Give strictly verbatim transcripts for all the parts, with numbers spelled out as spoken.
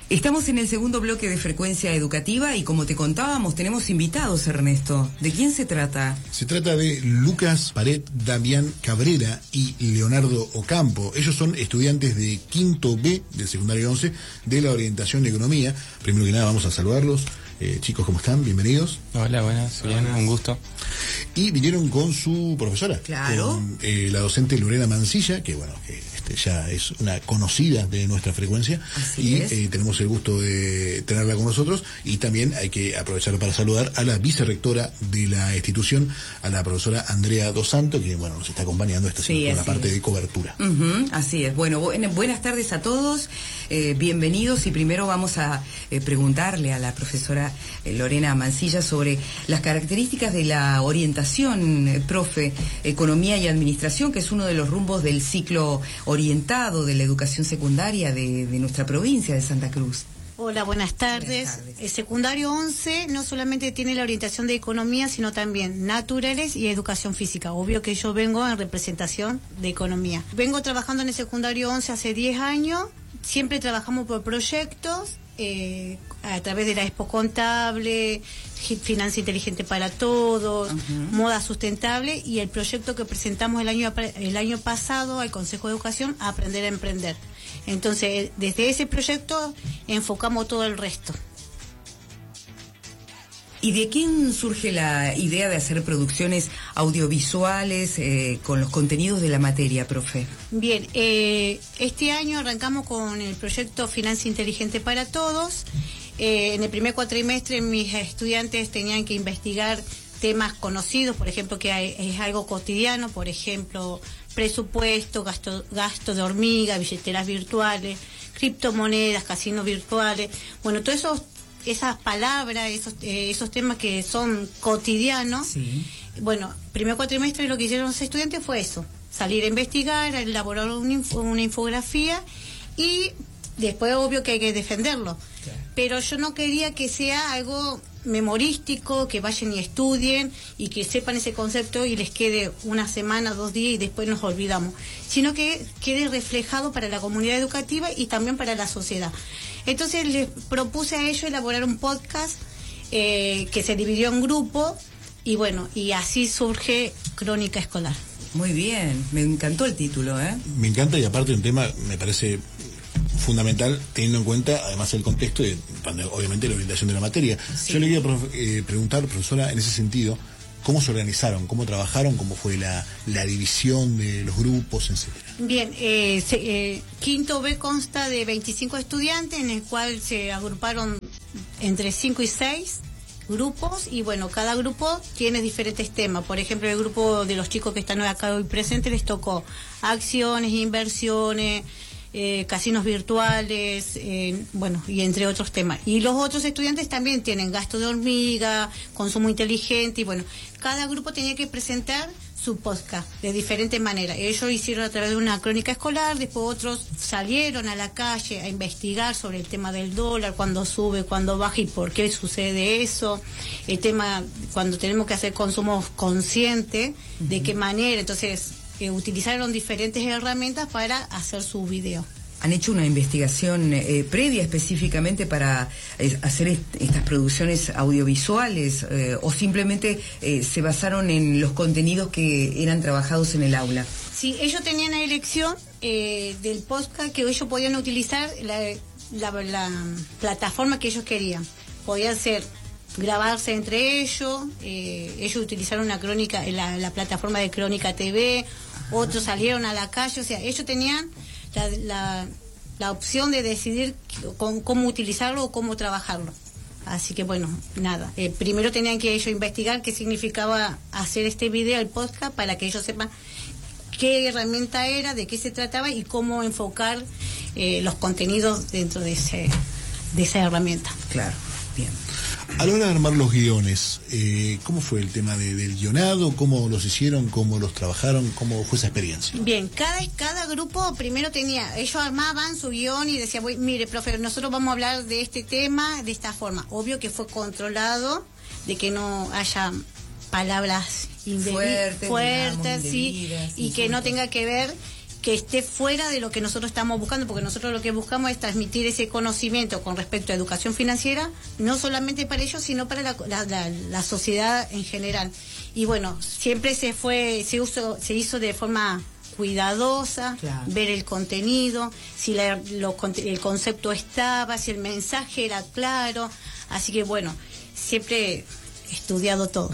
Estamos en el segundo bloque de Frecuencia Educativa y como te contábamos, tenemos invitados, Ernesto. ¿De quién se trata? Se trata de Lucas Paret, Damián Cabrera y Leonardo Ocampo. Ellos son estudiantes de quinto B del secundario once de la orientación de economía. Primero que nada vamos a saludarlos. Eh, chicos, ¿cómo están? Bienvenidos. Hola, buenas, bien, un gusto. Y vinieron con su profesora, claro, con eh, la docente Lorena Mancilla, que bueno, que este, ya es una conocida de nuestra frecuencia. Así y es. Eh, tenemos el gusto de tenerla con nosotros. Y también hay que aprovechar para saludar a la vicerrectora de la institución, a la profesora Andrea Dos Santos, que bueno, nos está acompañando esta sí, con la parte es. de cobertura. Uh-huh, así es. Bueno, bu- buenas tardes a todos, eh, bienvenidos, y primero vamos a eh, preguntarle a la profesora eh, Lorena Mancilla sobre las características de la orientación, eh, profe, Economía y Administración, que es uno de los rumbos del ciclo orientado de la educación secundaria de, de nuestra provincia de Santa Cruz. Hola, buenas tardes. Buenas tardes. El secundario once no solamente tiene la orientación de economía, sino también naturales y educación física. Obvio que yo vengo en representación de economía. Vengo trabajando en el secundario once hace diez años. Siempre trabajamos por proyectos, eh, a través de la Expo Contable, Finanza Inteligente para Todos, uh-huh. Moda Sustentable, y el proyecto que presentamos el año, el año pasado al Consejo de Educación, Aprender a Emprender. Entonces, desde ese proyecto enfocamos todo el resto. ¿Y de quién surge la idea de hacer producciones audiovisuales eh, con los contenidos de la materia, profe? Bien, eh, este año arrancamos con el proyecto Finanza Inteligente para Todos. Eh, en el primer cuatrimestre mis estudiantes tenían que investigar temas conocidos, por ejemplo, que hay, es algo cotidiano, por ejemplo, presupuesto, gasto, gasto de hormiga, billeteras virtuales, criptomonedas, casinos virtuales. Bueno, todos esos esas palabras, esos, eh, esos temas que son cotidianos. Sí. Bueno, primer cuatrimestre lo que hicieron los estudiantes fue eso, salir a investigar, a elaborar una, inf una infografía, y después obvio que hay que defenderlo. Claro. Pero yo no quería que sea algo memorístico, que vayan y estudien y que sepan ese concepto y les quede una semana, dos días y después nos olvidamos, sino que quede reflejado para la comunidad educativa y también para la sociedad. Entonces les propuse a ellos elaborar un podcast eh, que se dividió en grupo, y bueno, y así surge Crónica Escolar. Muy bien, me encantó el título, ¿eh? Me encanta, y aparte un tema me parece fundamental, teniendo en cuenta además el contexto y obviamente la orientación de la materia. Sí. Yo le quería eh, preguntar, profesora, en ese sentido, ¿cómo se organizaron? ¿Cómo trabajaron? ¿Cómo fue la, la división de los grupos, etcétera? Bien, eh, se, eh, quinto B consta de veinticinco estudiantes, en el cual se agruparon entre cinco y seis grupos, y bueno, cada grupo tiene diferentes temas. Por ejemplo, el grupo de los chicos que están acá hoy presentes les tocó acciones, inversiones, Eh, casinos virtuales, eh, bueno, y entre otros temas. Y los otros estudiantes también tienen gasto de hormiga, consumo inteligente, y bueno, cada grupo tenía que presentar su podcast de diferentes maneras. Ellos hicieron a través de una crónica escolar, después otros salieron a la calle a investigar sobre el tema del dólar, cuándo sube, cuándo baja y por qué sucede eso, el tema cuando tenemos que hacer consumo consciente, de uh-huh. qué manera. Entonces Eh, utilizaron diferentes herramientas para hacer su video. ¿Han hecho una investigación eh, previa específicamente para eh, hacer est estas producciones audiovisuales eh, o simplemente eh, se basaron en los contenidos que eran trabajados en el aula? Sí, ellos tenían la elección eh, del podcast, que ellos podían utilizar la, la, la plataforma que ellos querían. Podían ser grabarse entre ellos, eh, ellos utilizaron una crónica, la, la plataforma de Crónica T V, otros salieron a la calle, o sea, ellos tenían la, la, la opción de decidir con, cómo utilizarlo o cómo trabajarlo. Así que bueno, nada, eh, primero tenían que ellos investigar qué significaba hacer este video, el podcast, para que ellos sepan qué herramienta era, de qué se trataba y cómo enfocar eh, los contenidos dentro de, ese, de esa herramienta. Claro, bien. A la hora de armar los guiones, eh, ¿cómo fue el tema de, del guionado? ¿Cómo los hicieron? ¿Cómo los trabajaron? ¿Cómo fue esa experiencia? Bien, cada, cada grupo primero tenía, ellos armaban su guión y decían, mire, profe, nosotros vamos a hablar de este tema de esta forma. Obvio que fue controlado, de que no haya palabras fuertes, fuertes, fuertes, sí, y que no tenga que ver que esté fuera de lo que nosotros estamos buscando, porque nosotros lo que buscamos es transmitir ese conocimiento con respecto a educación financiera, no solamente para ellos, sino para la, la, la, la sociedad en general. Y bueno, siempre se fue, se, usó, se hizo de forma cuidadosa, claro. Ver el contenido, si la, lo, el concepto estaba, si el mensaje era claro, así que bueno, siempre he estudiado todo.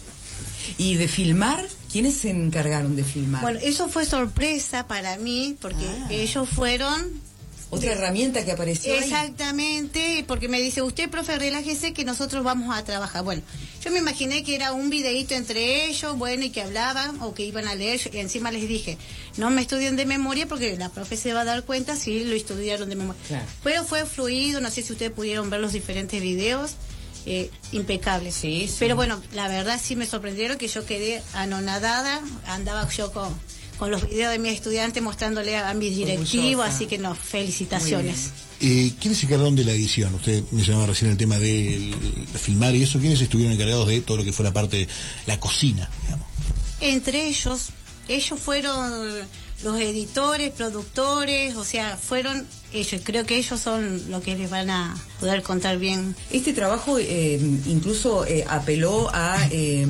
¿Y de filmar? ¿Quiénes se encargaron de filmar? Bueno, eso fue sorpresa para mí, porque ah. ellos fueron... Otra herramienta que apareció Exactamente, ahí. Porque me dice, usted, profe, relájese que nosotros vamos a trabajar. Bueno, yo me imaginé que era un videíto entre ellos, bueno, y que hablaban o que iban a leer. Y encima les dije, no me estudien de memoria porque la profe se va a dar cuenta si lo estudiaron de memoria. Claro. Pero fue fluido, no sé si ustedes pudieron ver los diferentes videos. Eh, impecables. Sí, sí. Pero bueno, la verdad sí me sorprendieron, que yo quedé anonadada, andaba yo con, con los videos de mis estudiantes mostrándole a mis directivos, así que no, felicitaciones. Eh, ¿Quiénes se encargaron de la edición? Usted mencionaba recién el tema de, de filmar y eso. ¿Quiénes estuvieron encargados de todo lo que fue la parte de la cocina, digamos? Entre ellos, ellos fueron los editores, productores, o sea, fueron ellos. Creo que ellos son los que les van a poder contar bien. Este trabajo eh, incluso eh, apeló a, eh,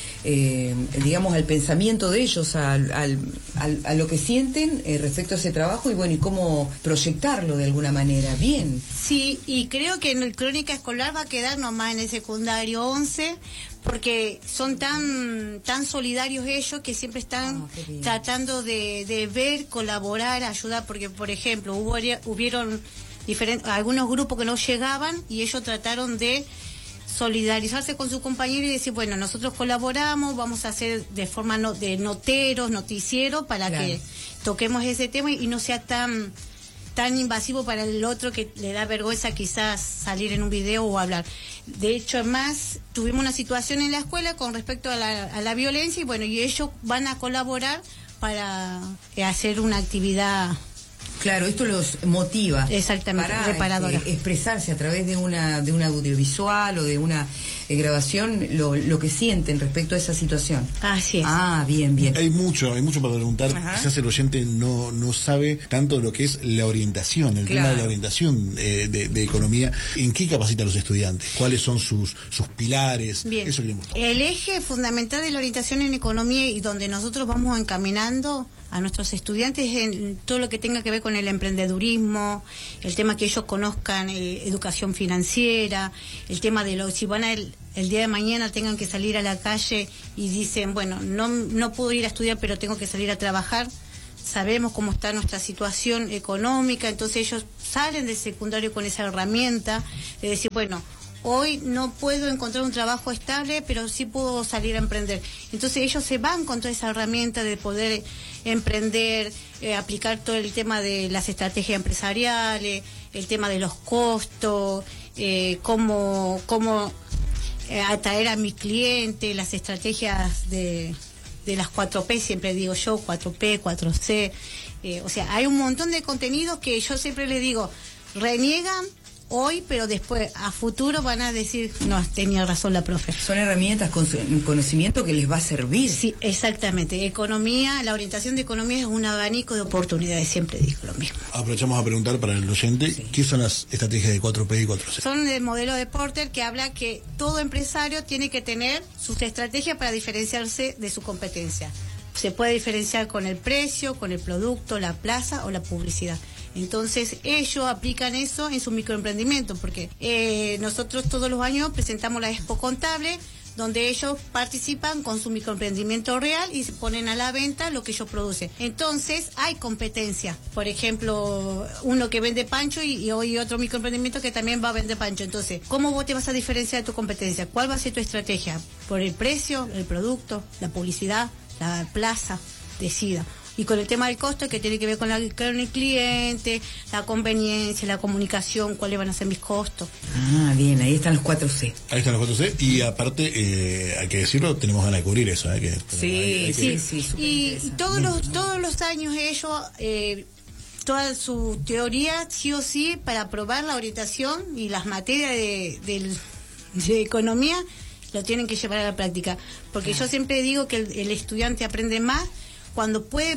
eh, digamos, al pensamiento de ellos, al, al, al, a lo que sienten eh, respecto a ese trabajo y bueno, y cómo proyectarlo de alguna manera. Bien. Sí, y creo que en el Crónica Escolar va a quedar nomás en el secundario once, porque son tan tan solidarios ellos que siempre están oh, tratando de, de ver, colaborar, ayudar, porque por ejemplo hubo hubieron diferentes, algunos grupos que no llegaban y ellos trataron de solidarizarse con sus compañeros y decir, bueno, nosotros colaboramos, vamos a hacer de forma no, de noteros, noticieros, para claro. que toquemos ese tema y no sea tan tan invasivo para el otro que le da vergüenza quizás salir en un video o hablar. De hecho, además, tuvimos una situación en la escuela con respecto a la, a la violencia y bueno, y ellos van a colaborar para hacer una actividad. Claro, esto los motiva. Exactamente, para reparadora. Este, expresarse a través de una de un audiovisual o de una eh, grabación lo, lo que sienten respecto a esa situación. Así es. Ah, bien, bien. Hay mucho, hay mucho para preguntar. Ajá. Quizás el oyente no, no sabe tanto lo que es la orientación, el claro. tema de la orientación eh, de, de economía. ¿En qué capacita a los estudiantes? ¿Cuáles son sus, sus pilares? Bien. Eso queremos. El eje fundamental de la orientación en economía y donde nosotros vamos encaminando a nuestros estudiantes en todo lo que tenga que ver con el emprendedurismo, el tema que ellos conozcan eh, educación financiera, el tema de los, si van a el, el día de mañana tengan que salir a la calle y dicen, bueno, no, no puedo ir a estudiar pero tengo que salir a trabajar, sabemos cómo está nuestra situación económica, entonces ellos salen del secundario con esa herramienta de decir, bueno, hoy no puedo encontrar un trabajo estable, pero sí puedo salir a emprender. Entonces ellos se van con toda esa herramienta de poder emprender, eh, aplicar todo el tema de las estrategias empresariales, el tema de los costos, eh, cómo, cómo eh, atraer a mi cliente, las estrategias de, de las cuatro P, siempre digo yo, cuatro P, cuatro C. Eh, o sea, hay un montón de contenidos que yo siempre les digo, reniegan hoy, pero después a futuro van a decir, no, tenía razón la profe. Son herramientas con conocimiento que les va a servir. Sí, exactamente. Economía, la orientación de economía es un abanico de oportunidades, siempre digo lo mismo. Aprovechamos a preguntar para el oyente, sí. ¿qué son las estrategias de cuatro P y cuatro C? Son el modelo de Porter que habla que todo empresario tiene que tener sus estrategias para diferenciarse de su competencia. Se puede diferenciar con el precio, con el producto, la plaza o la publicidad. Entonces ellos aplican eso en su microemprendimiento, porque eh, nosotros todos los años presentamos la Expo Contable, donde ellos participan con su microemprendimiento real y se ponen a la venta lo que ellos producen. Entonces hay competencia. Por ejemplo, uno que vende pancho y, y hoy otro microemprendimiento que también va a vender pancho. Entonces, ¿cómo vos te vas a diferenciar de tu competencia? ¿Cuál va a ser tu estrategia? ¿Por el precio, el producto, la publicidad, la plaza? Decida. Y con el tema del costo, que tiene que ver con, la, con el cliente, la conveniencia, la comunicación, cuáles van a ser mis costos. Ah, bien, ahí están los cuatro C. Ahí están los cuatro C, y aparte, eh, hay que decirlo, tenemos ganas de cubrir eso. ¿eh? Que, sí, hay, hay sí, que, sí. Y, y todos los, todos los años ellos, eh, toda su teoría, sí o sí, para aprobar la orientación y las materias de, de, de economía, lo tienen que llevar a la práctica. Porque ah. yo siempre digo que el, el estudiante aprende más cuando puede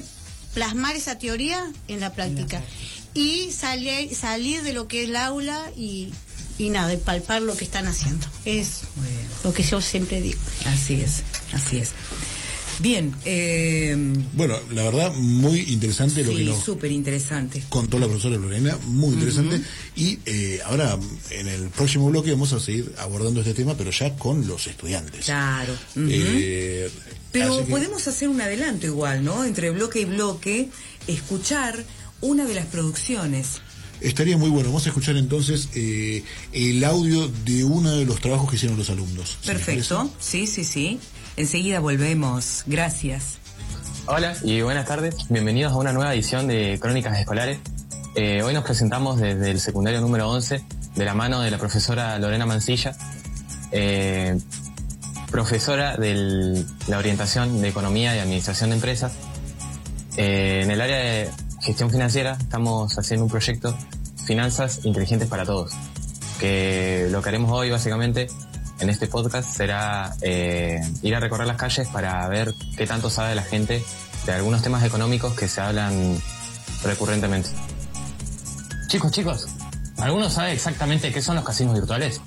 plasmar esa teoría en la práctica y salir, salir de lo que es el aula y, y nada, y palpar lo que están haciendo. Es Bueno. lo que yo siempre digo. Así es, así es. Bien, eh, Bueno, la verdad, muy interesante lo que sí, nos súper interesante. contó la profesora Lorena, muy interesante. Ujú. Y eh, ahora, en el próximo bloque, vamos a seguir abordando este tema, pero ya con los estudiantes. Claro. Ujú. Eh, Pero así que- podemos hacer un adelanto igual, ¿no? Entre bloque y bloque, escuchar una de las producciones. Estaría muy bueno. Vamos a escuchar entonces eh, el audio de uno de los trabajos que hicieron los alumnos. ¿Se les Perfecto. parece? Sí, sí, sí. Enseguida volvemos. Gracias. Hola y buenas tardes. Bienvenidos a una nueva edición de Crónicas Escolares. Eh, hoy nos presentamos desde el secundario número once, de la mano de la profesora Lorena Mancilla, eh, profesora de la orientación de Economía y Administración de Empresas. Eh, en el área de gestión financiera estamos haciendo un proyecto, Finanzas Inteligentes para Todos, que lo que haremos hoy básicamente en este podcast será eh, ir a recorrer las calles para ver qué tanto sabe la gente de algunos temas económicos que se hablan recurrentemente. Chicos, chicos, ¿alguno sabe exactamente qué son los casinos virtuales?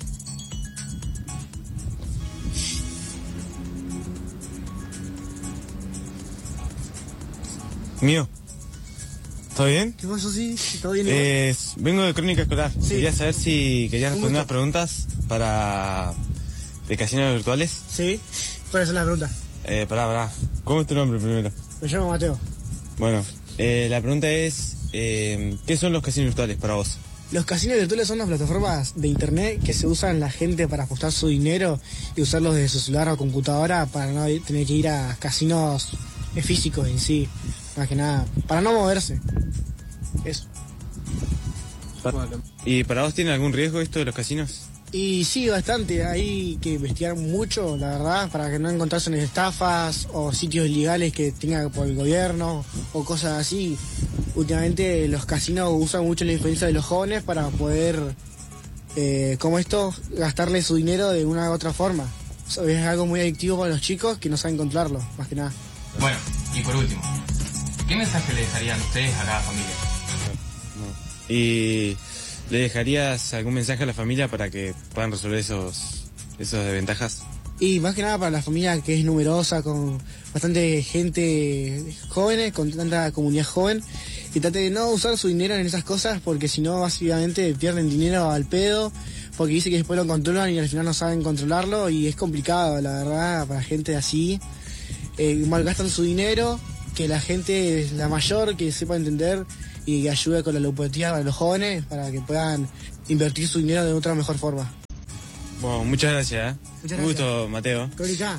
Mío. ¿Todo bien? ¿Qué pasó? Sí, todo bien. Eh, vengo de Crónica Escolar. Sí. Quería saber si querías Un responder unas gusto. preguntas para de casinos virtuales. Sí. ¿Cuáles son las preguntas? Eh, pará, pará. ¿Cómo es tu nombre primero? Me llamo Mateo. Bueno, eh, la pregunta es, eh, ¿qué son los casinos virtuales para vos? Los casinos virtuales son las plataformas de internet que se usan la gente para apostar su dinero y usarlos desde su celular o computadora para no ir- tener que ir a casinos físicos en sí. Más que nada, para no moverse. Eso. ¿Y para vos tiene algún riesgo esto de los casinos? Y sí, bastante. Hay que investigar mucho, la verdad, para que no encontrarse en estafas o sitios ilegales que tengan por el gobierno o cosas así. Últimamente los casinos usan mucho la influencia de los jóvenes para poder, eh, como esto, gastarle su dinero de una u otra forma. Eso es algo muy adictivo para los chicos que no saben controlarlo, más que nada. Bueno, y por último, ¿qué mensaje le dejarían ustedes a cada familia? ¿Y le dejarías algún mensaje a la familia para que puedan resolver esos, esos desventajas? Y más que nada para la familia que es numerosa, con bastante gente jóvenes, con tanta comunidad joven, y trate de no usar su dinero en esas cosas porque si no básicamente pierden dinero al pedo, porque dice que después lo controlan y al final no saben controlarlo y es complicado, la verdad, para gente así. Eh, malgastan su dinero, que la gente, la mayor, que sepa entender y que ayude con la ludopatía para los jóvenes para que puedan invertir su dinero de otra mejor forma. Bueno, muchas gracias. ¿eh? Muchas Un gracias. gusto, Mateo. Crónica.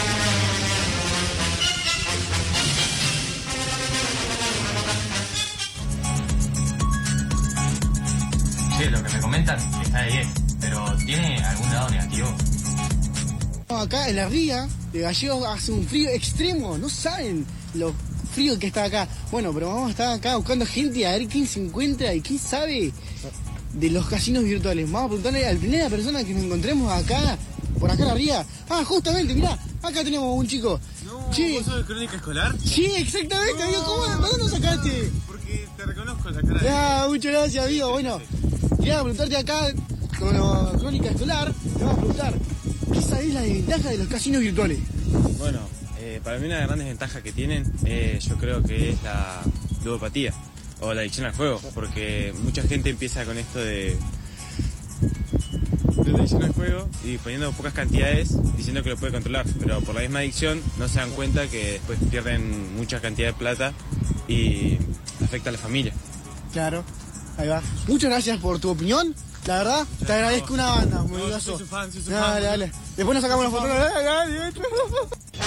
Che, lo que me comentan está de diez, pero ¿tiene algún lado negativo? Acá en la ría de Gallegos hace un frío extremo, no saben lo frío que está acá. Bueno, pero vamos a estar acá buscando gente a ver quién se encuentra y quién sabe de los casinos virtuales. Vamos a preguntarle a la primera persona que nos encontremos acá, por acá en la ría. Ah, justamente, mirá, acá tenemos un chico. No, Sí. ¿vos sos de Crónica Escolar? Sí, exactamente, amigo, ¿cómo? ¿De dónde lo sacaste? Porque te reconozco la cara de... Ah, muchas gracias, amigo. Bueno, quería preguntarte acá, con la crónica escolar, te vamos a preguntar, ¿qué sabés la desventaja de los casinos virtuales? Bueno, eh, para mí una de las grandes ventajas que tienen, eh, yo creo que es la ludopatía o la adicción al juego, porque mucha gente empieza con esto de, de la adicción al juego y poniendo pocas cantidades diciendo que lo puede controlar, pero por la misma adicción no se dan cuenta que después pierden mucha cantidad de plata y afecta a la familia. Claro, ahí va. Muchas gracias por tu opinión. La verdad, te agradezco una banda, muy No, grosso. soy su fan, soy su Dale, fan. dale. Después nos sacamos la foto. Dale, dale, dale.